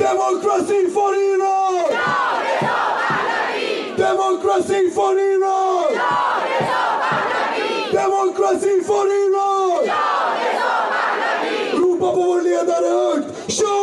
Democracy for Iran! Democracy for Iran! Democracy for Iran! Ropa på vår ledare högt!